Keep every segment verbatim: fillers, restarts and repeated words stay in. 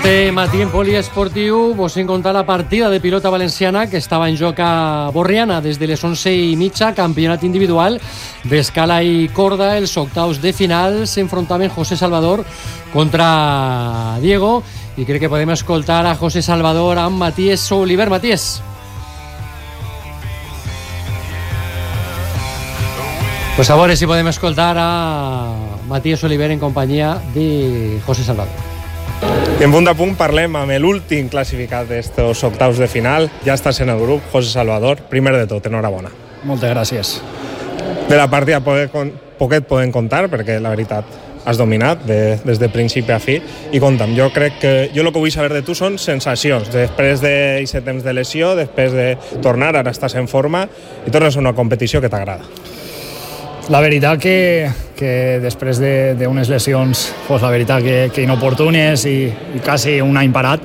Este matí en Poliesportiu vos hem contat la partida de pilota valenciana que estava en joc a Borriana des de les onze i mitja, campionat individual d'escala i corda. Els octaus de final s'enfrontaven José Salvador contra Diego i crec que podem escoltar a José Salvador amb Matías Oliver. Matías. Pues a veure si podem escoltar a Matías Oliver en companyia de José Salvador. I en punt a punt parlem amb l'últim classificat d'estos octaus de final. Ja estàs en el grup, José Salvador. Primer de tot, enhorabona. Moltes gràcies. De la partida poquet podem contar, perquè la veritat has dominat de, des de principi a fi. I conta'm, jo crec que jo el que vull saber de tu són sensacions. Després d'aquest temps de lesió, després de tornar, ara estàs en forma i tornes a una competició que t'agrada. La veritat que, que després d'unes de, lesions, pues la veritat que, que inoportunes i, i quasi un any parat,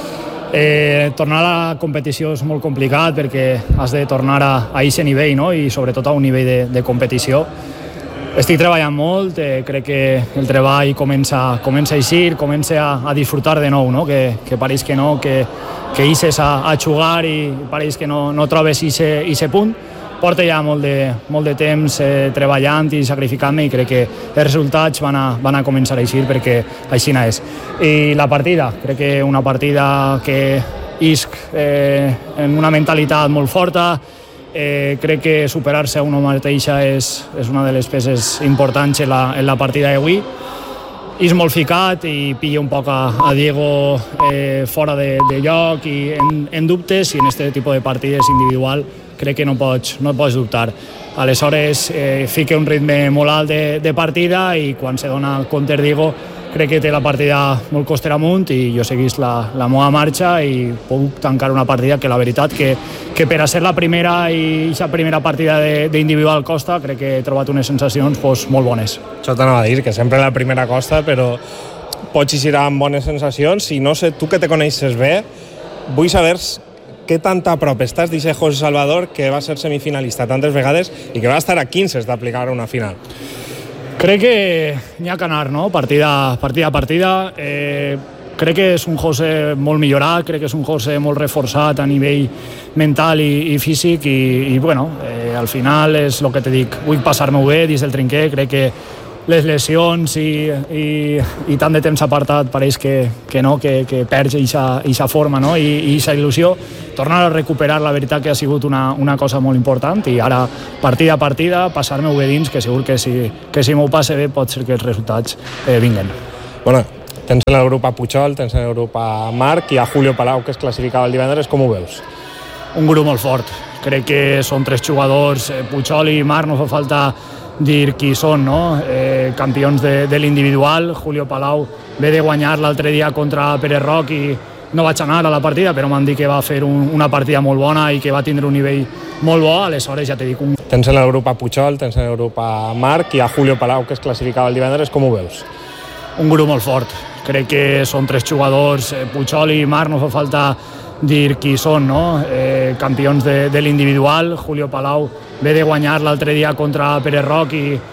eh, tornar a la competició és molt complicat perquè has de tornar a aquest nivell, no? I sobretot a un nivell de, de competició. Estic treballant molt, eh, crec que el treball comença, comença a eixir, comença a, a disfrutar de nou, no? que, que pareix que no, que, que eixes a, a jugar i pareix que no, no trobes aquest punt. Porta ja molt de, molt de temps eh, treballant i sacrificant-me i crec que els resultats van a, van a començar a eixir perquè així és. I la partida, crec que una partida que isc eh, en una mentalitat molt forta, eh, crec que superar-se a una mateixa és, és una de les peces importants en la, en la partida d'avui. És molt ficat i pilla un poc a, a Diego eh, fora de, de lloc i en, en dubtes, i en aquest tipus de partides individual crec que no pots, no pots dubtar. Aleshores eh, fica un ritme molt alt de, de partida i quan se dona el counter Diego crec que té la partida molt costera amunt i jo seguís la, la meva marxa i puc tancar una partida que la veritat que, que per a ser la primera i la primera partida d'individual costa crec que he trobat unes sensacions pues, molt bones. Això t'anava a dir, que sempre la primera costa, però pots eixir amb bones sensacions i no sé, tu que te coneixes bé, vull saber què tanta a prop estàs d'aquest José Salvador que va ser semifinalista tantes vegades i que va estar a quinze d'aplicar una final. Crec que n'hi ha que anar, no? Partida, partida a partida. Eh, crec que és un José molt millorat, crec que és un José molt reforçat a nivell mental i, i físic i, i bueno, eh, al final és el que te dic, vull passar-me-ho bé dins del trinquer, crec que les lesions i, i, i tant de temps apartat pareix que, que no, que, que perds aquesta forma, no? I aquesta il·lusió. Tornar a recuperar la veritat que ha sigut una, una cosa molt important i ara partida a partida passar-me-ho bé dins, que segur que si, que si m'ho passe bé pot ser que els resultats eh, vinguen. Bueno, tens en el grup a Pujol, tens en el grup a Marc i a Julio Palau, que es classificava el divendres. Com ho veus? Un grup molt fort. Crec que són tres jugadors, eh, Pujol i Marc, no fa falta dir qui són, no? Eh, campions de, de l'individual. Julio Palau ve de guanyar l'altre dia contra Pere Roc i no vaig anar a la partida, però m'han dit que va fer un, una partida molt bona i que va tindre un nivell molt bo, aleshores ja t'he dit un... Tens en el grup a Pujol, tens en el grup a Marc i a Julio Palau, que es classificava el divendres. Com ho veus? Un grup molt fort. Crec que són tres jugadors, eh, Pujol i Marc, no fa falta dir qui són, no? Eh, campions de, de l'individual. Julio Palau ve de guanyar l'altre dia contra Pere Roc i